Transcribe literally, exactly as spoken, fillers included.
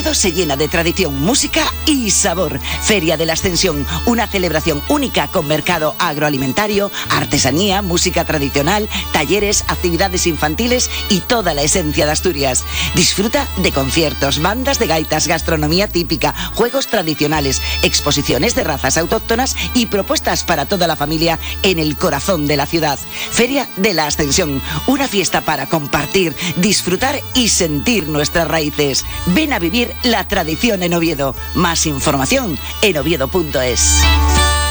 Oviedo se llena de tradición, música y sabor. Feria de la Ascensión, una celebración única con mercado agroalimentario, artesanía, música tradicional, talleres, actividades infantiles y toda la esencia de Asturias. Disfruta de conciertos, bandas de gaitas, gastronomía típica, juegos tradicionales, exposiciones de razas autóctonas y propuestas para toda la familia en el corazón de la ciudad. Feria de la Ascensión, una fiesta para compartir, disfrutar y sentir nuestras raíces. Ven a vivir la tradición en Oviedo. Más información en oviedo punto es.